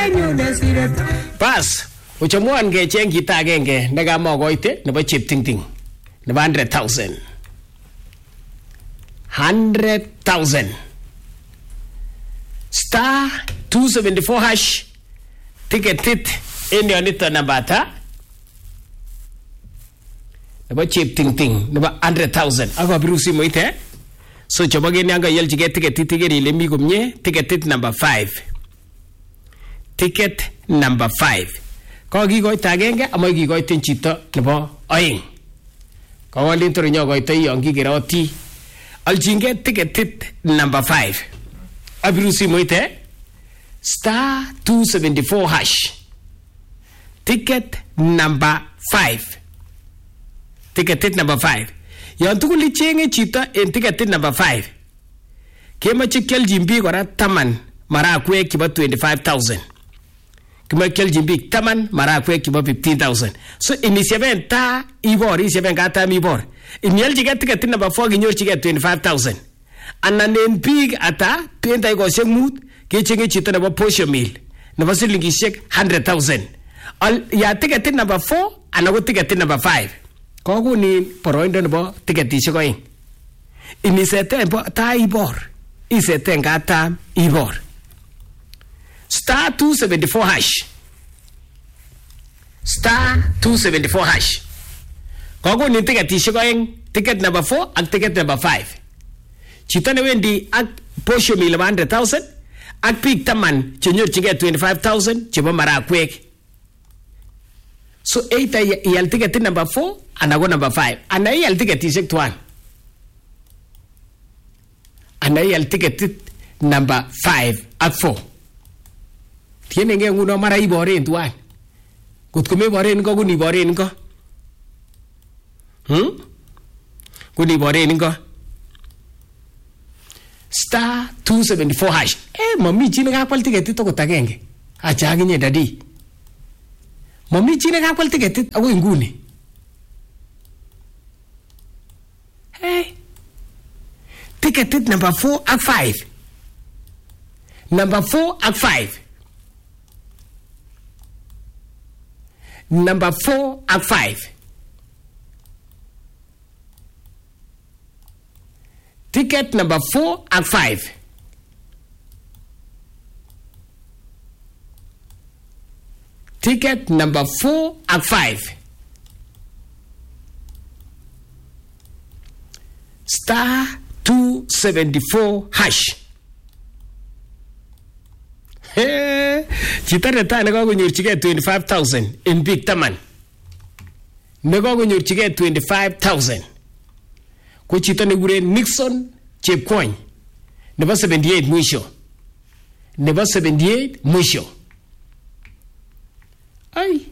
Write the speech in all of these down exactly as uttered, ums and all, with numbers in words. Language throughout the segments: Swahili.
Bas, uchamuan kecheng kita agenge nekamokoite nebo cheptingting nebo one hundred thousand. one hundred thousand. Star two seventy-four hash. Ticketit in your nito nabata. Nebo cheptingting nebo one hundred thousand. Ako birusi mo ite. So chobage ni anga yel jige ticketit tigeri lemi kumye. Ticketit number five. Ticket number five. Ko kikoit agenge amo kikoitin chito nebo oeng. Ko walin to nyo koito yon kigeroti. Aljinge ticketit number five. Abirusi mo ite. Star two seventy-four hash. Ticket number five. Ticketit number five. Yon tukuli chenge chito en ticketit number five. Kema chikel jimbi kora taman mara kwe kiba twenty-five thousand. Kema chikel jimbi taman mara kwe kiba fifteen thousand. So iniseben ta ibor, iniseben kata mi ibor. Inyel chiket ticketit number four kinyor chiket twenty-five thousand. Ananen big ata penta iko semut ke chenge chito nebo posho meal. Nebo silingi shek one hundred thousand. Al ya ticketit number four anago ticketit number five. Kogu ni poroindo nebo ticketishe koing. Inisete mbo ta ibor. Isete ngata ibor. Star two seventy-four hash. Star two seventy-four hash. Kogu ni ticketishe koing. Ticket number four and ticket number five. Chita ne wendi ak posho mil one hundred thousand. Ak pik taman chenyor chige twenty-five thousand. Chebo mara kwek. So eita yal ticket number four and I go number five. And I yal ticket is one. And I yal ticket number five at four. Tiene nge uno mara ibore into one. Kut kume bore nko kuni bore nko. Hmm? Kuni bore nko. Star two seventy-four hash. Eh mami chine kakwal ticket to kutagenge. Achagi nye dadi. Mami chine kakwal ticket ako inguni. Hey. Ticket number four and five. Number four and five. Number four and five. Ticket number four and five. Ticket number four and five. Star two seventy-four hash. Hey, chita neta nego kunyor chike twenty-five thousand in big taman. Nego kunyor chike twenty-five thousand. Ko chita negure Nixon Chepcoin. Nebo seventy-eight mwisho. Nebo seventy-eight mwisho. Ay.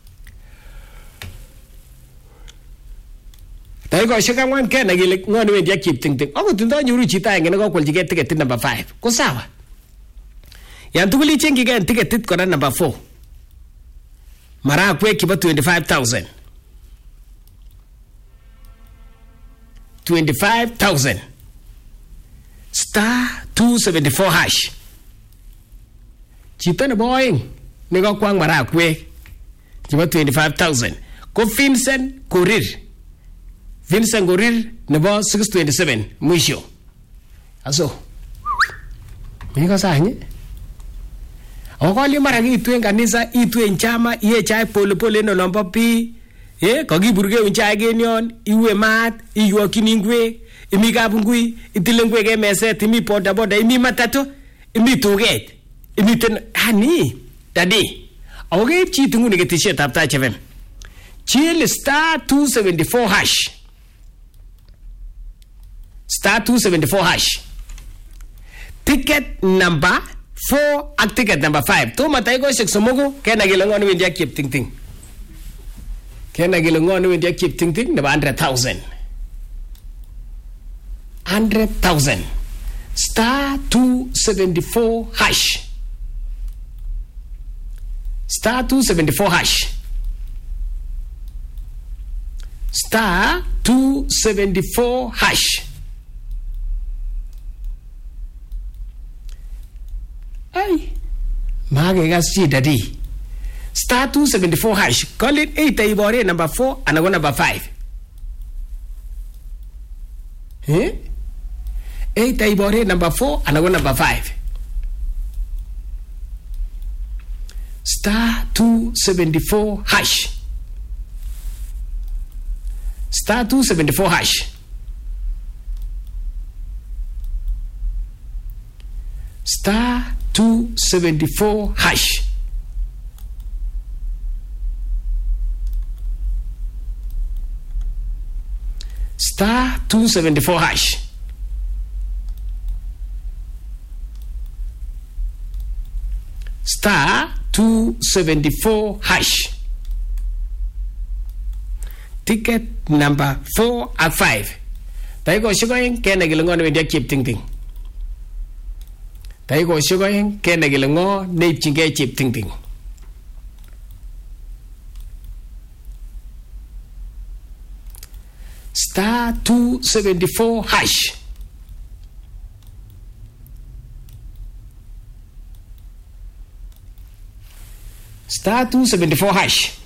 Tayo ko siya kangwan kaya nagilik ngano wendi ya keep ting ting. Ako tunda nyuru chita yang nego kwal chike ticket number five. Ko sawa. Yan tukuli chengi kaya ticket ko na number four. Mara kwe kiba twenty-five thousand. twenty-five thousand. Star two seventy-four hash. Chita na boing. Nego kwang mara kwe kiba twenty-five thousand. Ko Vincent Korir. Vincent Korir nebo six twenty-seven mwisho. Aso. Mika sahi. Okoli mara ituen kanisa, ituen chama, iye chai pole pole no lompa pi. Eh, kogi burge unchai genyon, iwe mat, iwe kiningwe, imi kabungui, itilengwe ke meset, imi boda boda, imi matato, imi tuget, imi ten hani, dadi. Okay, chi tungu ngetishe tapta chevem. Chill star two seventy-four hash. Star two seventy-four hash. Ticket number four at ticket number five. To matay ko sik sumogo kaya nagilangon with ya keep ting ting. Kaya nagilangon with ya keep ting ting na one hundred thousand. one hundred thousand. Star two seventy-four hash. Star two seventy-four hash. Star two seventy-four hash. Ay, ma magekas chi dadi. Star two seventy-four hash. Call it eight ibore number four and go number five. Eh? Eight ibore number four and go number five. Star two seventy-four hash. Star two seventy-four hash. Star two seventy-four hash. Star two seventy-four hash. Star two seventy-four hash. Ticket number four and five. Tayo ko sigoyin kaya nagilangon na chip ting ting. Tayo ko sigoyin kaya nagilangon na ipchingay chip ting ting. Star two seventy-four hash. Star two seventy-four hash.